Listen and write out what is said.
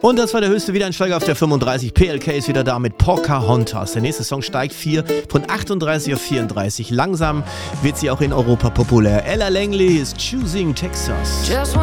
Und das war der höchste Wiedereinsteiger auf der 35. PLK ist wieder da mit Pocahontas. Der nächste Song steigt 4 von 38 auf 34. Langsam wird sie auch in Europa populär. Ella Langley ist Choosing Texas. Just